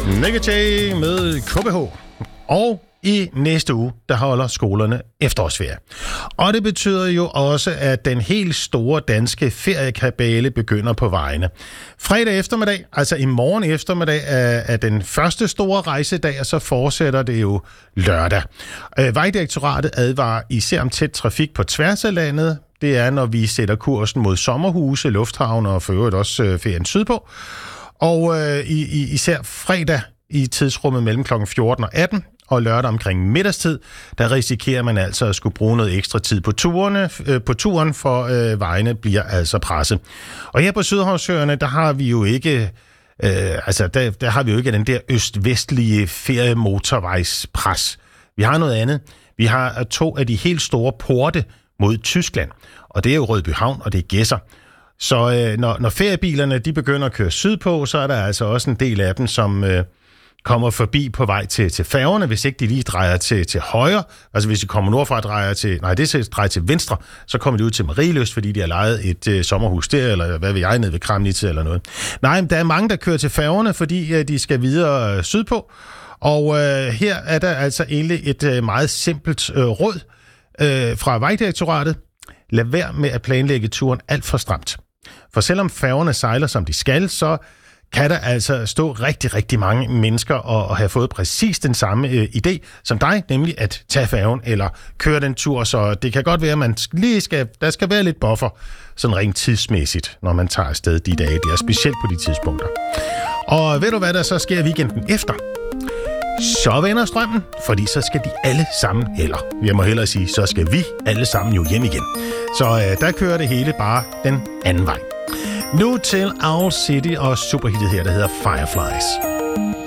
Nick Jay med KBH. Og i næste uge, der holder skolerne efterårsferie. Og det betyder jo også, at den helt store danske feriekabale begynder på vejene. Fredag eftermiddag, altså i morgen eftermiddag, er den første store rejsedag, og så fortsætter det jo lørdag. Vejdirektoratet advarer især om tæt trafik på tværs af landet. Det er, når vi sætter kursen mod sommerhuse, lufthavne og for øvrigt også ferien sydpå. Og især fredag i tidsrummet mellem kl. 14 og 18 og lørdag omkring middagstid, der risikerer man altså at skulle bruge noget ekstra tid på turen, for vejene bliver altså presset. Og her på Sydhavsøerne, der har vi jo ikke der har vi jo ikke den der øst-vestlige feriemotorvejspres. Vi har noget andet. Vi har 2 af de helt store porte mod Tyskland, og det er jo Rødbyhavn, og det er Gedser. Så når feriebilerne de begynder at køre sydpå, så er der altså også en del af dem, som kommer forbi på vej til færgerne, hvis ikke de lige drejer til højre. Altså hvis de kommer nordfra og drejer til venstre, så kommer de ud til Marieløst, fordi de har lejet et sommerhus der, eller hvad ved jeg, nede ved Kramnitze eller noget. Nej, men der er mange, der kører til færgerne, fordi de skal videre sydpå. Og her er der altså egentlig et meget simpelt råd fra Vejdirektoratet. Lad være med at planlægge turen alt for stramt. For selvom færgerne sejler, som de skal, så kan der altså stå rigtig, rigtig mange mennesker og have fået præcis den samme idé som dig, nemlig at tage færgen eller køre den tur, så det kan godt være, at man der skal være lidt buffer, sådan rent tidsmæssigt, når man tager afsted de dage. Det er specielt på de tidspunkter. Og ved du, hvad der så sker weekenden efter? Så vender strømmen, fordi så skal de alle sammen, eller jeg må hellere sige, så skal vi alle sammen jo hjem igen. Så der kører det hele bare den anden vej. Nu til Owl City og superhittet her, der hedder Fireflies.